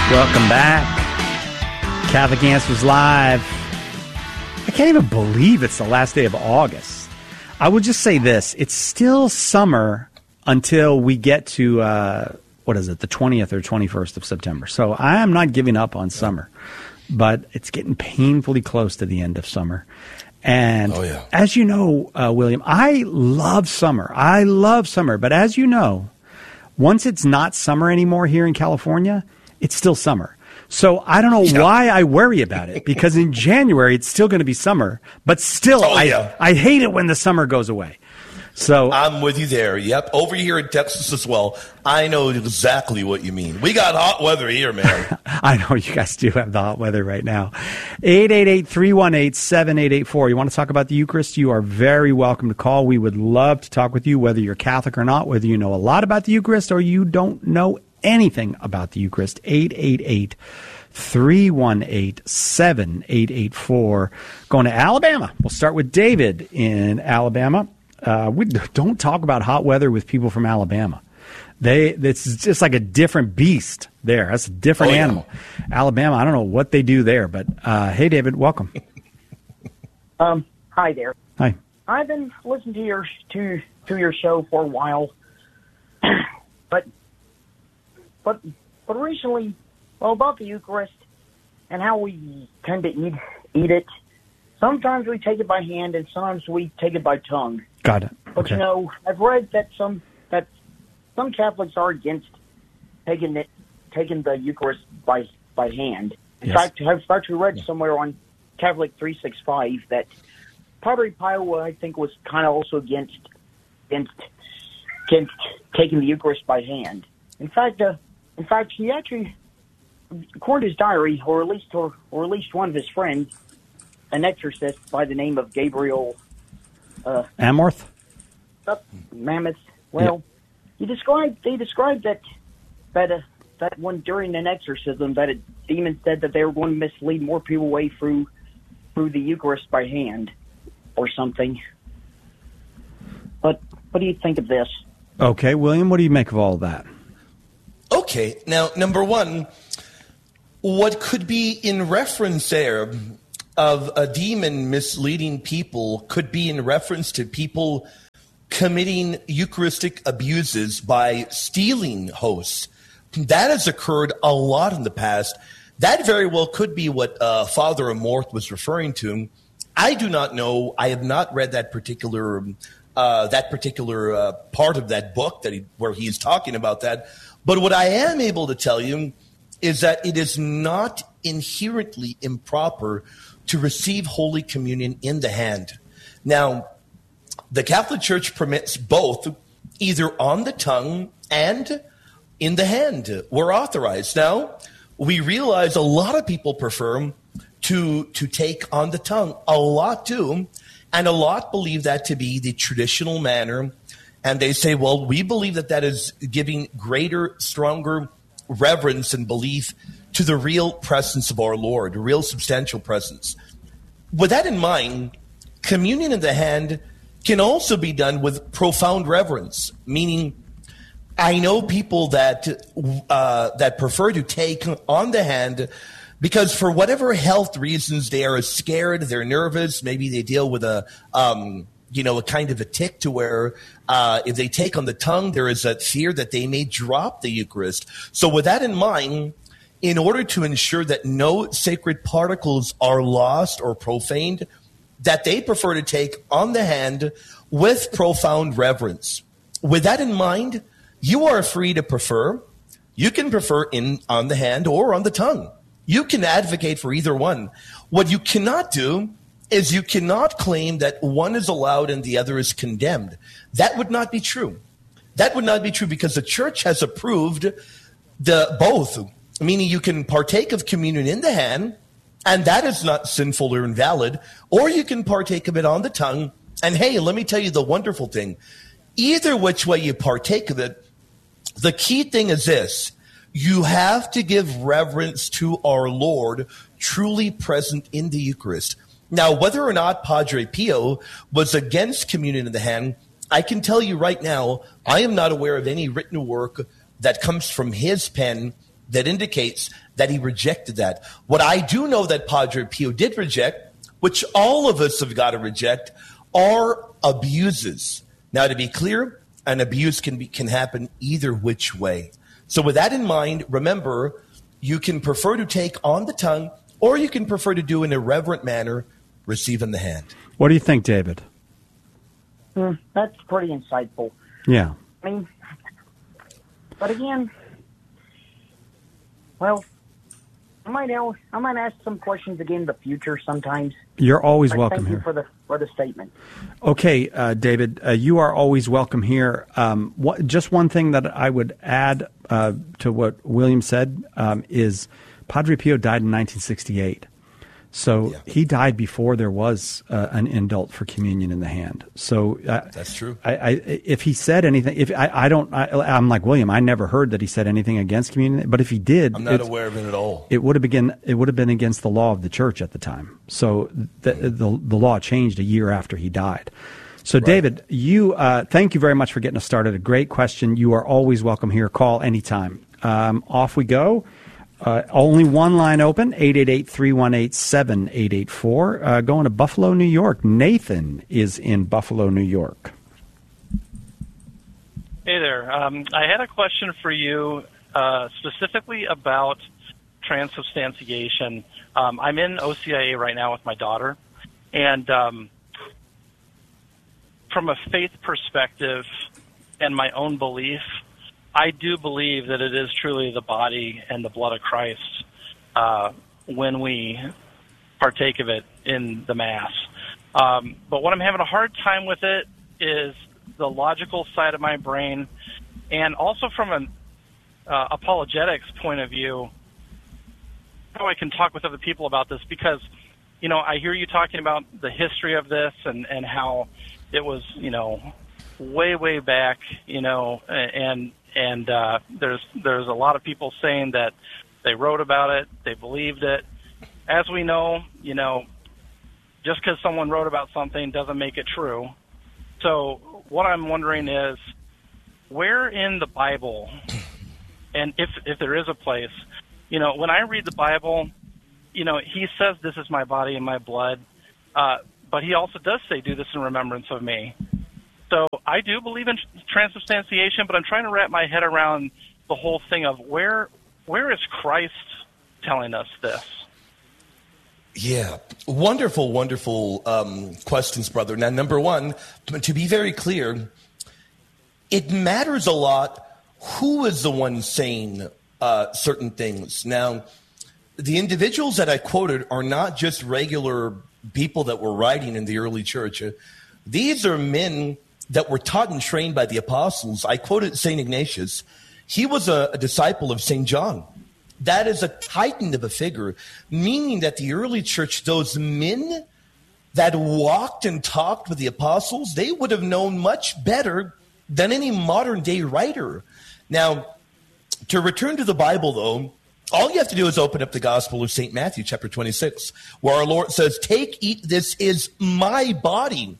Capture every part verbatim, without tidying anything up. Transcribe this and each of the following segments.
Welcome back. Catholic Answers Live. I can't even believe it's the last day of August. I would just say this. It's still summer until we get to, uh, what is it, the twentieth or twenty-first of September. So I am not giving up on summer, but it's getting painfully close to the end of summer. And oh, yeah. as you know, uh, William, I love summer. I love summer. But as you know, once it's not summer anymore here in California, it's still summer. So I don't know yeah. why I worry about it, because in January it's still going to be summer, but still oh, I, yeah. I hate it when the summer goes away. So I'm with you there. Yep. Over here in Texas as well. I know exactly what you mean. We got hot weather here, man. I know you guys do have the hot weather right now. eight eight eight, three one eight, seven eight eight four. You want to talk about the Eucharist? You are very welcome to call. We would love to talk with you, whether you're Catholic or not, whether you know a lot about the Eucharist or you don't know anything about the Eucharist. eight eight eight, three one eight, seven eight eight four. Going to Alabama. We'll start with David in Alabama. Uh, we don't talk about hot weather with people from Alabama. They it's just like a different beast there. That's a different oh, yeah. animal. Alabama, I don't know what they do there, but uh, hey, David, welcome. Um, hi there. Hi. I've been listening to your to to your show for a while, but but but recently, well, about the Eucharist and how we tend to eat eat it. Sometimes we take it by hand, and sometimes we take it by tongue. Got it. But okay. you know, I've read that some that some Catholics are against taking it taking the Eucharist by by hand. In yes. fact, I've actually read yeah. somewhere on Catholic three sixty-five that Padre Pio, I think, was kind of also against against against taking the Eucharist by hand. In fact, uh, in fact, he actually, according to his diary, or at least or, or at least one of his friends, an exorcist by the name of Gabriel uh, Amorth? Uh, Mammoth. Well, yeah. he described. They described that that uh, that one during an exorcism that a demon said that they were going to mislead more people away through through the Eucharist by hand, or something. But what do you think of this? Okay, William, what do you make of all of that? Okay, now number one, what could be in reference there of a demon misleading people could be in reference to people committing Eucharistic abuses by stealing hosts. That has occurred a lot in the past. That very well could be what uh, Father Amorth was referring to. I do not know. I have not read that particular uh, that particular uh, part of that book that he, where he is talking about that. But what I am able to tell you is that it is not inherently improper to receive Holy Communion in the hand. Now, the Catholic Church permits both, either on the tongue and in the hand. We're authorized. Now, we realize a lot of people prefer to, to take on the tongue. A lot do. And a lot believe that to be the traditional manner. And they say, well, we believe that that is giving greater, stronger reverence and belief to the real presence of our Lord, a real substantial presence. With that in mind, communion in the hand can also be done with profound reverence, meaning I know people that uh, that prefer to take on the hand because for whatever health reasons they are scared, they're nervous, maybe they deal with a um, you know a kind of a tick to where uh, if they take on the tongue, there is a fear that they may drop the Eucharist. So with that in mind, in order to ensure that no sacred particles are lost or profaned, that they prefer to take on the hand with profound reverence. With that in mind, you are free to prefer. You can prefer in on the hand or on the tongue. You can advocate for either one. What you cannot do is you cannot claim that one is allowed and the other is condemned. That would not be true. That would not be true because the Church has approved the both. Meaning you can partake of communion in the hand, and that is not sinful or invalid, or you can partake of it on the tongue. And hey, let me tell you the wonderful thing. Either which way you partake of it, the key thing is this. You have to give reverence to our Lord truly present in the Eucharist. Now, whether or not Padre Pio was against communion in the hand, I can tell you right now, I am not aware of any written work that comes from his pen that indicates that he rejected that. What I do know that Padre Pio did reject, which all of us have got to reject, are abuses. Now, to be clear, an abuse can be, can happen either which way. So with that in mind, remember, you can prefer to take on the tongue, or you can prefer to do in a reverent manner, receive in the hand. What do you think, David? Mm, that's pretty insightful. Yeah. I mean, but again, well, I might know, I might ask some questions again in the future sometimes. You're always but welcome thank here. You for the for the statement. Okay, uh, David, uh, you are always welcome here. Um, what, just one thing that I would add uh, to what William said um, is Padre Pio died in nineteen sixty-eight. So yeah. he died before there was uh, an indult for communion in the hand. So uh, that's true. I, I, if he said anything, if I, I don't, I, I'm like William. I never heard that he said anything against communion. But if he did, I'm not aware of it at all. It would have been it would have been against the law of the church at the time. So the the, the law changed a year after he died. So right. David, you uh, thank you very much for getting us started. A great question. You are always welcome here. Call anytime. Um, off we go. Uh, only one line open, eight eight eight, three one eight, seven eight eight four. Uh, going to Buffalo, New York. Nathan is in Buffalo, New York. Hey there. Um, I had a question for you uh, specifically about transubstantiation. Um, I'm in O C I A right now with my daughter, and um, from a faith perspective and my own belief, I do believe that it is truly the body and the blood of Christ uh, when we partake of it in the Mass. Um, but what I'm having a hard time with it is the logical side of my brain, and also from an uh, apologetics point of view, how I can talk with other people about this, because, you know, I hear you talking about the history of this and, and how it was, you know, way, way back, you know, and And uh, there's there's a lot of people saying that they wrote about it, they believed it. As we know, you know, just because someone wrote about something doesn't make it true. So what I'm wondering is, where in the Bible, and if if there is a place, you know, when I read the Bible, you know, he says, "This is my body and my blood," uh, but he also does say, "Do this in remembrance of me." So I do believe in transubstantiation, but I'm trying to wrap my head around the whole thing of where where is Christ telling us this? Yeah, wonderful, wonderful um, questions, brother. Now, number one, to be very clear, it matters a lot who is the one saying uh, certain things. Now, the individuals that I quoted are not just regular people that were writing in the early church. These are men that were taught and trained by the apostles. I quoted Saint Ignatius. He was a, a disciple of Saint John. That is a titan of a figure, meaning that the early church, those men that walked and talked with the apostles, they would have known much better than any modern day writer. Now, to return to the Bible, though, all you have to do is open up the Gospel of Saint Matthew, chapter twenty-six, where our Lord says, "Take, eat, this is my body."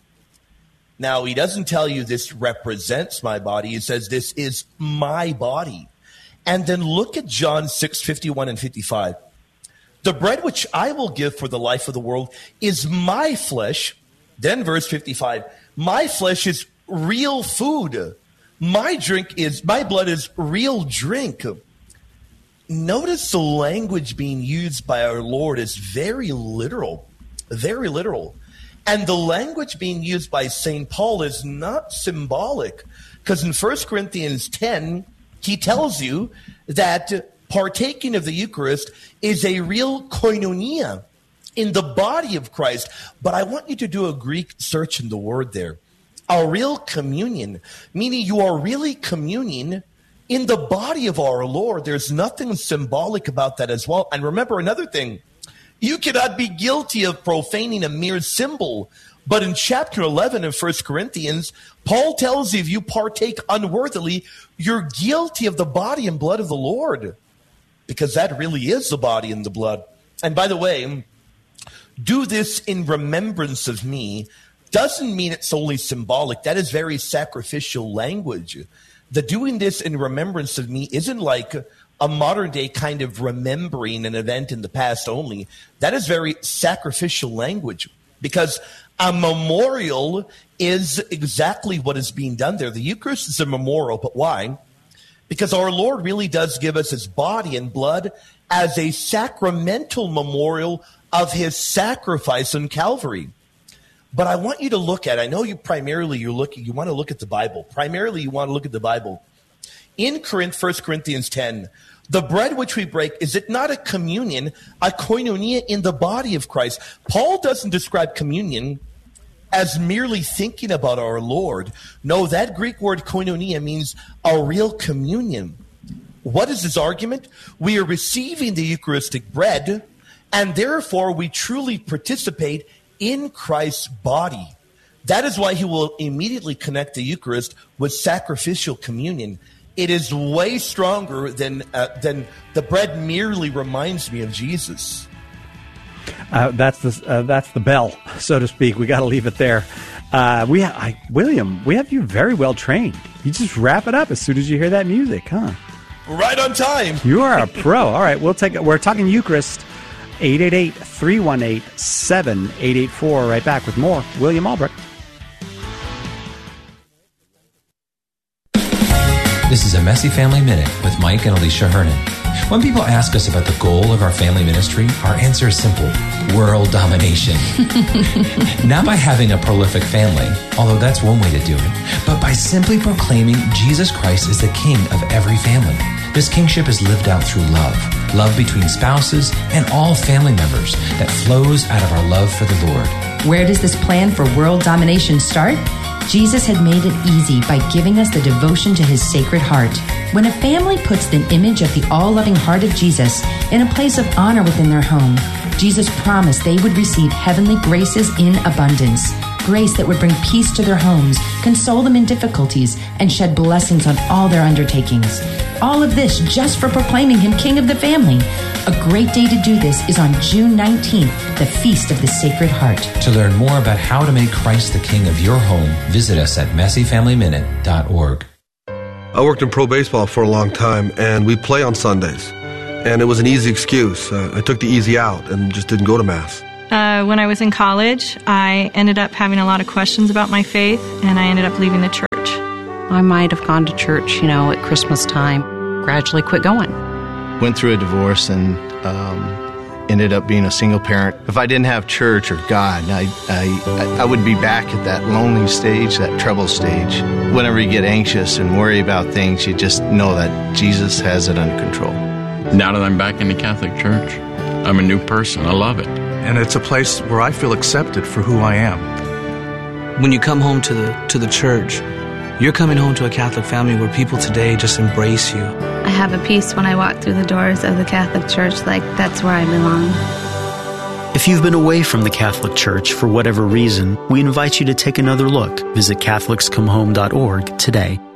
Now, he doesn't tell you this represents my body. He says this is my body. And then look at John six, fifty-one and fifty-five. "The bread which I will give for the life of the world is my flesh." Then verse fifty-five, "My flesh is real food. My drink is, my blood is real drink." Notice the language being used by our Lord is very literal, very literal. And the language being used by Saint Paul is not symbolic, because in First Corinthians ten, he tells you that partaking of the Eucharist is a real koinonia in the body of Christ. But I want you to do a Greek search in the word there. A real communion, meaning you are really communing in the body of our Lord. There's nothing symbolic about that as well. And remember another thing. You cannot be guilty of profaning a mere symbol. But in chapter eleven of First Corinthians, Paul tells you if you partake unworthily, you're guilty of the body and blood of the Lord. Because that really is the body and the blood. And by the way, "Do this in remembrance of me" doesn't mean it's solely symbolic. That is very sacrificial language. The "doing this in remembrance of me" isn't like a modern day kind of remembering an event in the past only. That is very sacrificial language, because a memorial is exactly what is being done there. The Eucharist is a memorial, but why? Because our Lord really does give us his body and blood as a sacramental memorial of his sacrifice on Calvary. But I want you to look at, I know you primarily you're looking, you want to look at the Bible. Primarily you want to look at the Bible. In Corinth, First Corinthians ten, the bread which we break, is it not a communion, a koinonia in the body of Christ? Paul doesn't describe communion as merely thinking about our Lord. No, that Greek word koinonia means a real communion. What is his argument? We are receiving the Eucharistic bread, and therefore we truly participate in Christ's body. That is why he will immediately connect the Eucharist with sacrificial communion. It is way stronger than uh, than the bread merely reminds me of Jesus. Uh, that's the uh, that's the bell, so to speak. We got to leave it there. Uh, we, ha- I, William, we have you very well trained. You just wrap it up as soon as you hear that music, huh? Right on time. You are a pro. All right, we'll take it. We're talking Eucharist. eight eight eight, three one eight, seven eight eight four. Right back with more. William Albrecht. This is a Messy Family Minute with Mike and Alicia Hernon. When people ask us about the goal of our family ministry, our answer is simple: world domination. Not by having a prolific family, although that's one way to do it, but by simply proclaiming Jesus Christ is the king of every family. This kingship is lived out through love, love between spouses and all family members that flows out of our love for the Lord. Where does this plan for world domination start? Jesus had made it easy by giving us the devotion to his sacred heart. When a family puts the image of the all-loving heart of Jesus in a place of honor within their home, Jesus promised they would receive heavenly graces in abundance. Grace that would bring peace to their homes, console them in difficulties, and shed blessings on all their undertakings. All of this just for proclaiming him King of the family. A great day to do this is on June nineteenth, the Feast of the Sacred Heart. To learn more about how to make Christ the king of your home, visit us at messy family minute dot org. I worked in pro baseball for a long time, and we play on Sundays. And it was an easy excuse. Uh, I took the easy out and just didn't go to Mass. Uh, when I was in college, I ended up having a lot of questions about my faith, and I ended up leaving the church. I might have gone to church, you know, at Christmas time, gradually quit going. Went through a divorce and um, ended up being a single parent. If I didn't have church or God, I, I, I would be back at that lonely stage, that trouble stage. Whenever you get anxious and worry about things, you just know that Jesus has it under control. Now that I'm back in the Catholic Church, I'm a new person. I love it. And it's a place where I feel accepted for who I am. When you come home to the to the church, you're coming home to a Catholic family where people today just embrace you. I have a peace when I walk through the doors of the Catholic Church, like that's where I belong. If you've been away from the Catholic Church for whatever reason, we invite you to take another look. Visit Catholics Come Home dot org today.